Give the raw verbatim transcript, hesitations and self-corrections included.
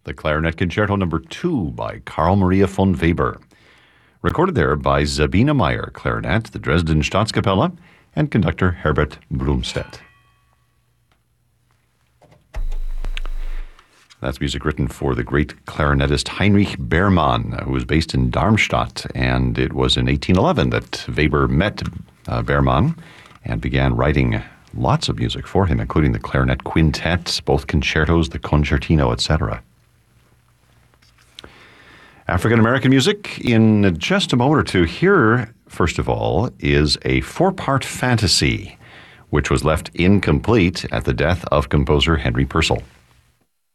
the Clarinet Concerto number two by Carl Maria von Weber. Recorded there by Sabine Meyer, clarinet, the Dresden Staatskapelle, and conductor Herbert Brumstedt. That's music written for the great clarinetist Heinrich Behrmann, who was based in Darmstadt. And it was in eighteen eleven that Weber met uh, Behrmann and began writing lots of music for him, including the clarinet quintet, both concertos, the concertino, et cetera. African-American music in just a moment or two. Here, first of all, is a four-part fantasy, which was left incomplete at the death of composer Henry Purcell.